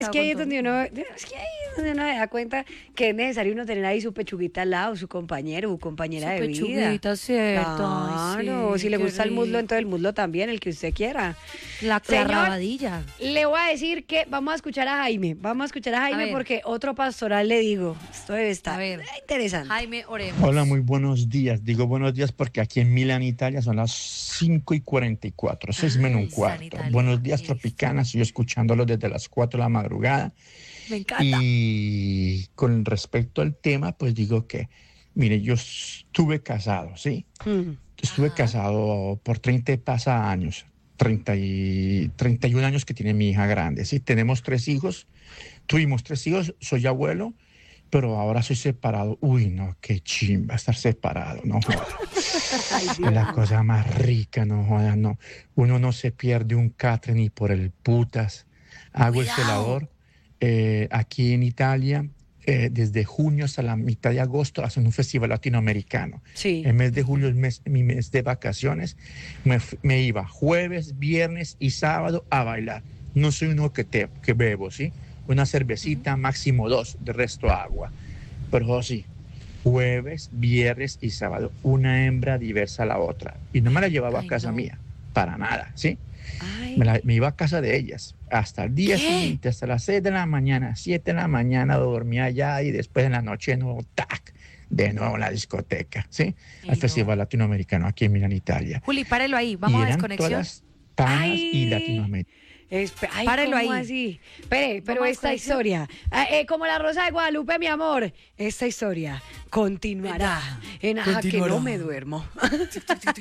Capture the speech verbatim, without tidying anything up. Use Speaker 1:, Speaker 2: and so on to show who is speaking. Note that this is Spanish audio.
Speaker 1: Es que ahí es donde uno, es que ahí es donde uno se da cuenta que es necesario uno tener ahí su pechuguita al lado, su compañero, su compañera
Speaker 2: Su
Speaker 1: de vida.
Speaker 2: pechuguita, cierto. Ay,
Speaker 1: Claro,
Speaker 2: sí,
Speaker 1: si le
Speaker 2: qué
Speaker 1: gusta el muslo,
Speaker 2: rico.
Speaker 1: entonces el muslo también, el que usted quiera.
Speaker 2: La, la
Speaker 1: Señor,
Speaker 2: rabadilla.
Speaker 1: le voy a decir que vamos a escuchar a Jaime. Vamos a escuchar a Jaime
Speaker 2: ver.
Speaker 1: porque otro pastoral le digo. Esto debe
Speaker 2: A
Speaker 1: estar
Speaker 2: ver.
Speaker 1: interesante.
Speaker 2: Jaime, oremos.
Speaker 3: Hola, muy buenos días. Digo buenos días porque aquí en Milán, Italia, son las cinco y cuarenta y cuatro, seis
Speaker 2: Ay,
Speaker 3: menos un
Speaker 2: San
Speaker 3: cuarto.
Speaker 2: Italia.
Speaker 3: Buenos días,
Speaker 2: Listo.
Speaker 3: Tropicana. Estoy escuchándolo desde las cuatro de la madrugada.
Speaker 2: Me encanta.
Speaker 3: Y con respecto al tema, pues digo que, mire, yo estuve casado, ¿sí?
Speaker 1: Mm.
Speaker 3: Estuve
Speaker 2: Ajá.
Speaker 3: casado por treinta pasa años, treinta y, treinta y un años que tiene mi hija grande, ¿sí? Tenemos tres hijos, tuvimos tres hijos, soy abuelo, pero ahora soy separado. Uy, no, qué chimba estar separado, no joda.
Speaker 1: Ay,
Speaker 3: Es
Speaker 1: Dios.
Speaker 3: la cosa más rica, no joda, no. Uno no se pierde un catre ni por el putas. Hago el
Speaker 2: Cuidado.
Speaker 3: celador eh, aquí en Italia. Eh, desde junio hasta la mitad de agosto hacen un festival latinoamericano.
Speaker 1: Sí.
Speaker 3: El mes de julio es mes- mi mes de vacaciones. Me, f- me iba jueves, viernes y sábado a bailar. No soy uno que, te, que bebo, ¿sí? Una cervecita, máximo dos, de resto agua. Pero sí, jueves, viernes y sábado, una hembra diversa a la otra. Y no me la llevaba
Speaker 2: Ay,
Speaker 3: a casa
Speaker 2: no.
Speaker 3: mía, para nada, ¿sí?
Speaker 1: Ay,
Speaker 3: Me, la- me iba a casa de ellas hasta el día
Speaker 2: ¿Qué?
Speaker 3: siguiente, hasta las seis de la mañana, siete de la mañana dormía allá y después en la noche de nuevo, tac, de nuevo a la discoteca, ¿sí?
Speaker 2: Ay,
Speaker 3: Al
Speaker 2: no.
Speaker 3: Festival Latinoamericano aquí en Milán, Italia.
Speaker 2: Juli, párelo ahí. Vamos
Speaker 3: y
Speaker 2: a
Speaker 3: eran
Speaker 2: desconexión.
Speaker 3: todas panas y
Speaker 1: Ay.
Speaker 3: Latinoamérica.
Speaker 1: Espe- Ay,
Speaker 2: Párelo
Speaker 1: ¿cómo
Speaker 2: ahí.
Speaker 1: así? Espere, pero
Speaker 2: ¿Vamos a
Speaker 1: esta
Speaker 2: desconexión?
Speaker 1: historia, ah, eh, como la Rosa de Guadalupe, mi amor, esta historia continuará en Aja que no
Speaker 2: Continuará.
Speaker 1: me duermo.